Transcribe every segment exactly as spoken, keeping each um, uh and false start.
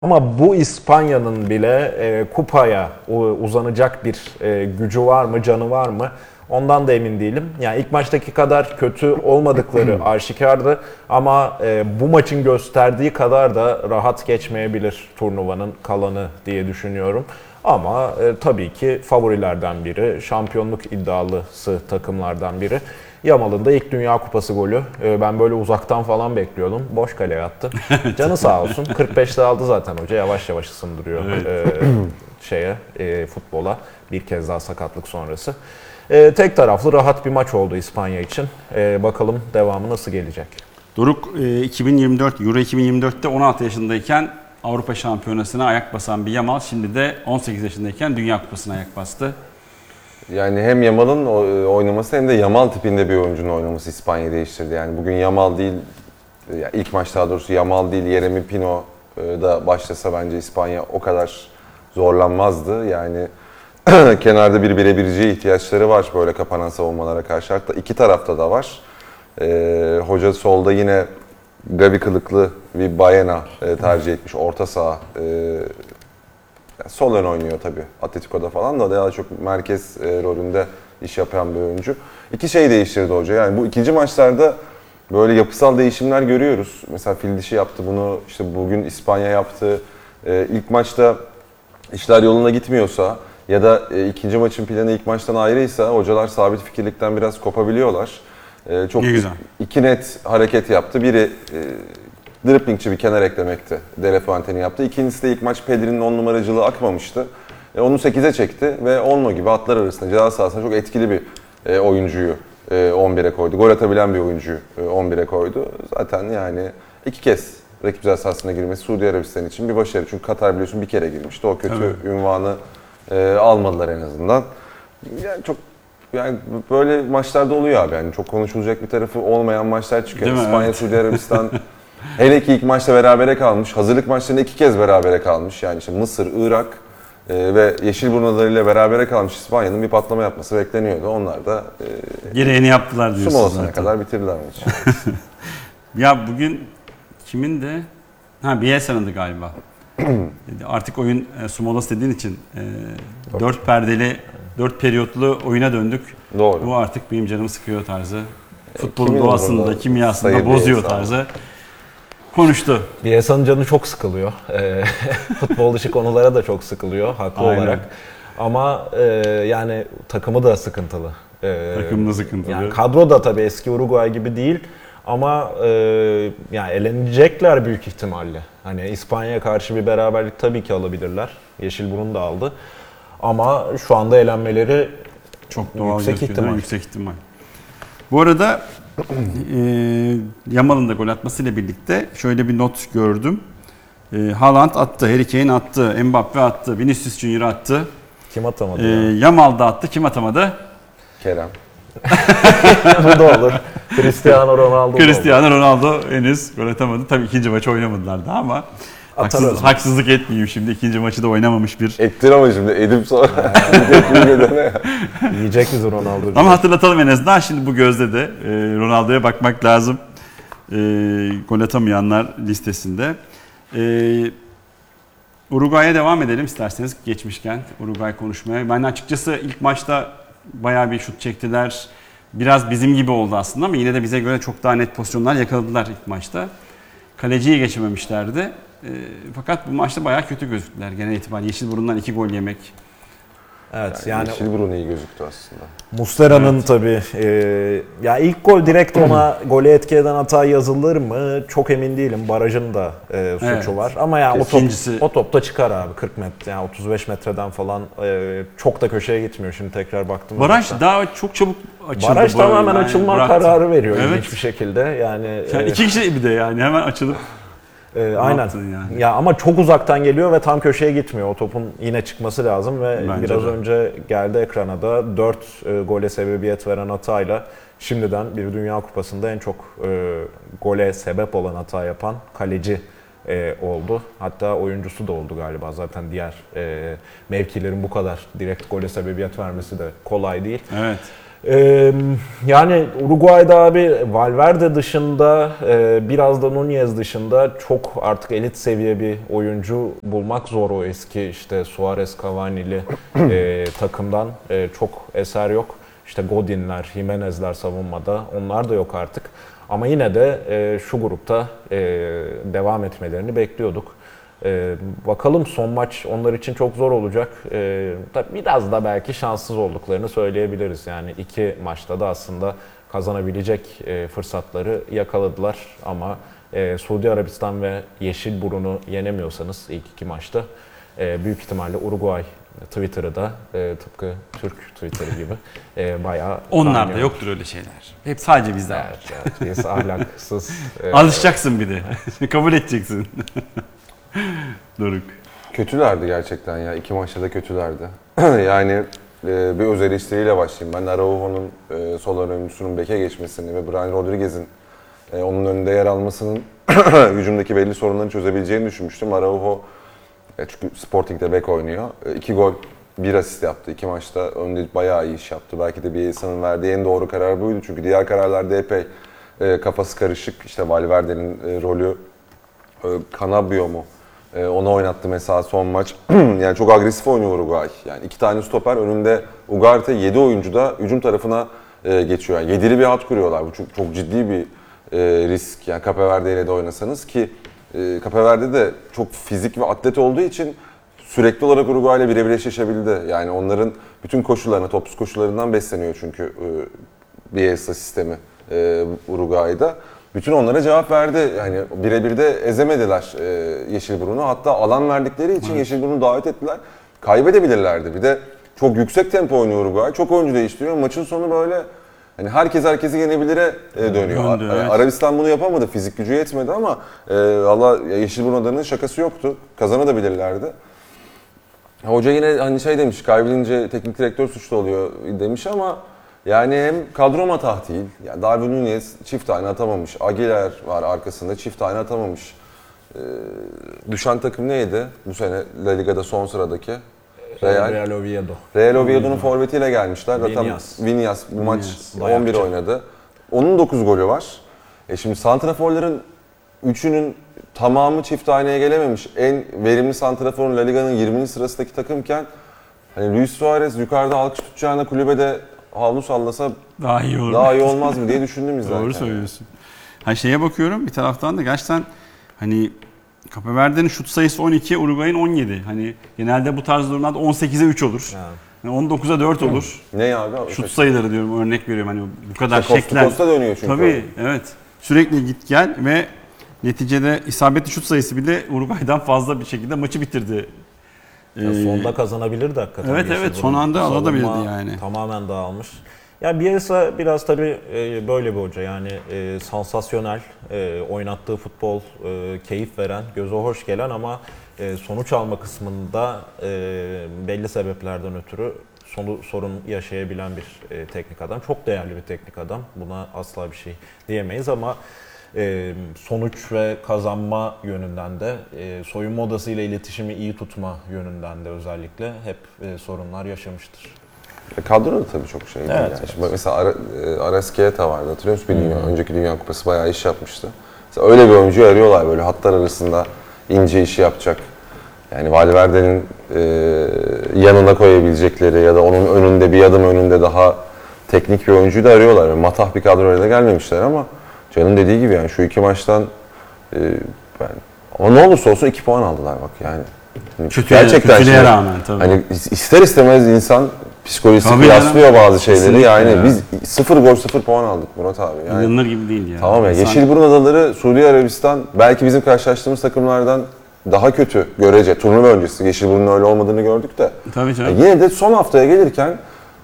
Ama bu İspanya'nın bile e, kupaya uzanacak bir e, gücü var mı, canı var mı? Ondan da emin değilim. Yani ilk maçtaki kadar kötü olmadıkları aşikardı ama e, bu maçın gösterdiği kadar da rahat geçmeyebilir turnuvanın kalanı diye düşünüyorum. Ama e, tabii ki favorilerden biri, şampiyonluk iddialısı takımlardan biri. Yamal'ın da ilk Dünya Kupası golü. E, ben böyle uzaktan falan bekliyordum. Boş kaleye attı. Canı sağ olsun. kırk beşte aldı zaten hoca. Yavaş yavaş ısındırıyor evet. e, şeye, e, futbola. Bir kez daha sakatlık sonrası. E, tek taraflı rahat bir maç oldu İspanya için. E, bakalım devamı nasıl gelecek? Doruk iki bin yirmi dört Euro iki bin yirmi dörtte on altı yaşındayken Avrupa Şampiyonası'na ayak basan bir Yamal şimdi de on sekiz yaşındayken Dünya Kupası'na ayak bastı. Yani hem Yamal'ın oynaması hem de Yamal tipinde bir oyuncunun oynaması İspanya'yı değiştirdi. Yani bugün Yamal değil, ilk maç daha doğrusu Yamal değil, Yeremi Pino da başlasa bence İspanya o kadar zorlanmazdı. Yani kenarda bir birebirciye ihtiyaçları var böyle kapanan savunmalara karşı. Hatta iki tarafta da var. Ee, hoca solda yine Gavi kılıklı bir Baena e, tercih etmiş. Orta saha. E, yani sol ön oynuyor tabii. Atletico'da falan da daha çok merkez e, rolünde iş yapan bir oyuncu. İki şey değiştirdi hoca. Yani bu ikinci maçlarda böyle yapısal değişimler görüyoruz. Mesela fil dişi yaptı bunu. İşte bugün İspanya yaptı. E, ilk maçta işler yoluna gitmiyorsa ya da e, ikinci maçın planı ilk maçtan ayrıysa hocalar sabit fikirlikten biraz kopabiliyorlar. E, çok güzel. iki net hareket yaptı. Biri e, driplingçi bir kenar eklemekti. De La Fuente'nin yaptı. İkincisi de ilk maç Pedri'nin on numaracılığı akmamıştı. E, onu sekize çekti ve Olmo gibi atlar arasında ceza sahasında çok etkili bir e, oyuncuyu e, on bire koydu. Gol atabilen bir oyuncuyu e, on bire koydu. Zaten yani iki kez rakip ceza sahasına girmesi Suudi Arabistan için bir başarı. Çünkü Katar biliyorsun bir kere girmişti. O kötü evet. ünvanı e, almadılar en azından. Yani çok yani böyle maçlarda oluyor abi. Yani çok konuşulacak bir tarafı olmayan maçlar çıkıyor. İspanya, evet. Suudi Arabistan hele ki ilk maçta berabere kalmış. Hazırlık maçlarında iki kez berabere kalmış. Yani işte Mısır, Irak e, ve Yeşilburun adalarıyla berabere kalmış İspanya'nın bir patlama yapması bekleniyordu. Onlar da e, gereğini yaptılar diyorsun. Su molasına kadar bitirdiler maçı. Ya bugün kimin de ha Bielsa'nındı galiba. Artık oyun e, su molası dediğin için e, dört perdeli dört periyotlu oyuna döndük. Doğru. Bu artık benim canımı sıkıyor tarzı. Futbolun doğasında, kimyasında bozuyor tarzı. Konuştu. Bielsa'nın canı çok sıkılıyor. E, futbol dışı konulara da çok sıkılıyor haklı Aynen. olarak. Ama e, yani takımı da sıkıntılı. E, Takım da sıkıntılı. Yani kadro da tabii eski Uruguay gibi değil. Ama e, yani elenecekler büyük ihtimalle. Hani İspanya'ya karşı bir beraberlik tabii ki alabilirler. Yeşilburun da aldı. Ama şu anda elenmeleri çok doğal yüksek ihtimal. Yüksek ihtimal. Bu arada e, Yamal'ın da gol atmasıyla birlikte şöyle bir not gördüm. E, Haaland attı, Harry Kane attı, Mbappe attı, Vinicius Junior attı. Kim atamadı? E, ya? Yamal da attı. Kim atamadı? Kerem. Bu da olur. Cristiano Ronaldo. Cristiano Ronaldo henüz gol atamadı. Tabii ikinci maçı oynamadılar da ama haksız, haksızlık etmeyeyim şimdi. İkinci maçı da oynamamış bir. Ettir ama şimdi edip sonra. Yiyecek bizi Ronaldo. Ama hatırlatalım en azından. Şimdi bu gözde de e, Ronaldo'ya bakmak lazım. E, gol atamayanlar listesinde. E, Uruguay'a devam edelim isterseniz geçmişken Uruguay konuşmaya. Ben açıkçası ilk maçta bayağı bir şut çektiler. Biraz bizim gibi oldu aslında ama yine de bize göre çok daha net pozisyonlar yakaladılar ilk maçta. Kaleciyi geçememişlerdi. E, fakat bu maçta bayağı kötü gözüktüler genel itibariyle. Yeşilburun'dan iki gol yemek. Evet yani, yani Yeşilburun iyi gözüktü aslında. Muslera'nın evet. tabii e, ya ilk gol direkt ona golü etki eden hata yazılır mı? Çok emin değilim. Barajın da e, suçu evet. var. Ama ya yani o top o topta çıkar abi kırk metre yani otuz beş metreden falan e, çok da köşeye gitmiyor şimdi tekrar baktım. Baraj zaten. Daha çok çabuk açıldı. Baraj tamamen yani açılma bıraktı. Kararı veriyor evet. ilginç bir şekilde. Yani, yani iki kişi bir de yani hemen açılıp Ee, aynen. Yani? Ya ama çok uzaktan geliyor ve tam köşeye gitmiyor. O topun yine çıkması lazım ve Bence biraz de. önce geldi ekrana da dört e, gole sebebiyet veren hatayla şimdiden bir Dünya Kupası'nda en çok e, gole sebep olan hata yapan kaleci e, oldu. Hatta oyuncusu da oldu galiba. Zaten diğer e, mevkilerin bu kadar direkt gole sebebiyet vermesi de kolay değil. Evet. Ee, yani Uruguay'da abi Valverde dışında e, biraz da Nunez dışında çok artık elit seviye bir oyuncu bulmak zor, o eski işte Suarez, Cavani'li e, takımdan e, çok eser yok. İşte Godin'ler, Jimenez'ler savunmada, onlar da yok artık. Ama yine de e, şu grupta e, devam etmelerini bekliyorduk. Ee, bakalım, son maç onlar için çok zor olacak. Ee, tabii biraz da belki şanssız olduklarını söyleyebiliriz. Yani iki maçta da aslında kazanabilecek e, fırsatları yakaladılar. Ama e, Suudi Arabistan ve Yeşilburun'u yenemiyorsanız ilk iki maçta e, büyük ihtimalle Uruguay Twitter'ı da e, tıpkı Türk Twitter'ı gibi e, bayağı... Onlarda yoktur öyle şeyler. Hep sadece bizde var. Evet, evet, biz ahlaksız... e, Alışacaksın bir de. Kabul edeceksin. Doruk. Kötülerdi gerçekten ya. İki maçta da kötülerdi. Yani e, bir öz eleştiriyle başlayayım. Ben Araujo'nun e, sol oyuncusunun beke geçmesini ve Brian Rodriguez'in e, onun önünde yer almasının hücumdaki belli sorunları çözebileceğini düşünmüştüm. Araujo e, çünkü Sporting'de bek oynuyor. E, iki gol, bir asist yaptı. İki maçta önde bayağı iyi iş yaptı. Belki de Bielsa'nın verdiği en doğru karar buydu. Çünkü diğer kararlarda epey e, kafası karışık. İşte Valverde'nin e, rolü e, Canabio mu? E, onu oynattı mesela son maç. Yani çok agresif oynuyor Uruguay. Yani iki tane stoper önünde Ugarte, yedi oyuncu da hücum tarafına e, geçiyor. Yani yedili bir hat kuruyorlar. Bu çok, çok ciddi bir e, risk. Yani Cape Verde ile de oynasanız ki e, Cape Verde de çok fizik ve atlet olduğu için sürekli olarak Uruguay ile birebir eşleşebildi. Yani onların bütün koşullarına, topsuz koşullarından besleniyor çünkü e, Bielsa sistemi e, Uruguay'da. Bütün onlara cevap verdi. Yani birebir de ezemediler e, Yeşilburun'u. Hatta alan verdikleri için evet. Yeşilburun'u davet ettiler. Kaybedebilirlerdi. Bir de çok yüksek tempo oynuyor Uruguay. Çok oyuncu değiştiriyor. Maçın sonu böyle hani herkes herkesi yenebilire e, dönüyor. Döndü, evet. Arabistan bunu yapamadı. Fizik gücü yetmedi ama e, valla Yeşilburun adının şakası yoktu. Kazanabilirlerdi. Hoca yine hani şey demiş, kaybedince teknik direktör suçlu oluyor demiş ama yani hem kadro matah değil. Yani Darwin Nunez çift tane atamamış. Aguilar var arkasında, çift tane atamamış. Ee, düşen takım neydi bu sene La Liga'da son sıradaki? Real, Real Oviedo. Real Oviedo'nun forvetiyle gelmişler. Zaten Vinyas. Vinyas bu maç Vinyas. on bir oynadı. Onun dokuz golü var. E şimdi santraforların üçünün tamamı çift taneye gelememiş. En verimli santraforun La Liga'nın yirminci sırasındaki takımken hani Luis Suarez yukarıda alkış tutacağına kulübede havlu sallasa daha iyi olur. Daha iyi olmaz mı diye düşündüm izlerken. Doğru söylüyorsun. Ha şeye bakıyorum bir taraftan da gerçekten hani Cape Verde'nin şut sayısı on iki, Uruguay'ın on yedi. Hani genelde bu tarz durumlarda on sekize üç olur. Yani. Yani on dokuza dört olur. Ne abi? Şut sayıları diyorum, örnek veriyorum hani bu kadar işte şeklen. Costa dönüyor çünkü. Tabii o. Evet. Sürekli git gel ve neticede isabetli şut sayısı bile Uruguay'dan fazla bir şekilde maçı bitirdi. Ya sonda kazanabilirdi hakikaten. Evet evet son anda alabilirdi yani. Tamamen dağılmış. Ya Bielsa biraz tabii e, böyle bir hoca yani e, sansasyonel, e, oynattığı futbol e, keyif veren, göze hoş gelen ama e, sonuç alma kısmında e, belli sebeplerden ötürü sonu, sorun yaşayabilen bir e, teknik adam. Çok değerli bir teknik adam. Buna asla bir şey diyemeyiz ama e, sonuç ve kazanma yönünden de e, soyunma odasıyla iletişimi iyi tutma yönünden de özellikle hep e, sorunlar yaşamıştır. Kadro da tabii çok şey. Evet, yani. evet. Şimdi mesela Ara, Arascaeta vardı, hatırlıyor musun? Bir dünya, önceki Dünya Kupası bayağı iş yapmıştı. Mesela öyle bir oyuncuyu arıyorlar böyle hatlar arasında ince işi yapacak. Yani Valverde'nin e, yanına koyabilecekleri ya da onun önünde bir adım önünde daha teknik bir oyuncuyu da arıyorlar. Yani matah bir kadroyla da gelmemişler ama Can'ın dediği gibi yani şu iki maçtan e, ben, ama ne olursa olsun iki puan aldılar bak yani. Kötüye, gerçekten kötülüğe şimdi, rağmen tabii. Hani ister istemez insan psikolojisi Tabii kıyaslıyor yani. bazı şeyleri. Kesinlikle Yani ya. biz sıfır gol sıfır puan aldık Murat abi. Yani, İnanılır gibi değil ya. tamam ya. İnsan... Yeşilburun Adaları, Suudi Arabistan belki bizim karşılaştığımız takımlardan daha kötü görece. Turnuva öncesi Yeşilburun'un öyle olmadığını gördük de. Tabii canım. Yani yine de son haftaya gelirken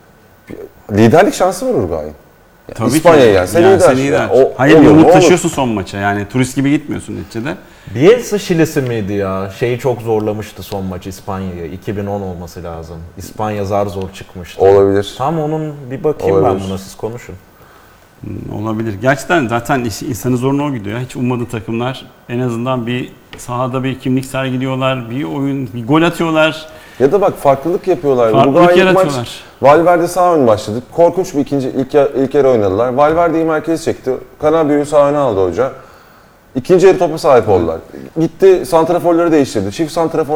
liderlik şansı var Uruguay'ın. Yani Tabii İspanya'ya ki. gelse Yani lider. sen lider. Yani o, Hayır bir olur, umut olur. taşıyorsun son maça. Yani turist gibi gitmiyorsun neticede. Bielsa Şilisi miydi ya? Şeyi çok zorlamıştı son maç İspanya'yı. iki bin on olması lazım. İspanya zar zor çıkmıştı. Olabilir. Tam onun bir bakayım Olabilir. ben buna, siz konuşun. Hmm, olabilir. Gerçekten zaten iş- insanın zoruna o gidiyor. Hiç ummadığı takımlar en azından bir sahada bir kimlik sergiliyorlar, bir oyun, bir gol atıyorlar. Ya da bak farklılık yapıyorlar. Farklılık Uruguay ilk yaratıyorlar. maç Valverde sağ ön başladı. Korkunç bir ikinci ilk, ya- ilk yarı oynadılar. Valverde'yi merkez çekti. Canabrio'yu sağ öne aldı hoca. İkinci yarı topa sahip oldular. Gitti santraforları değiştirdi. Çift santrafor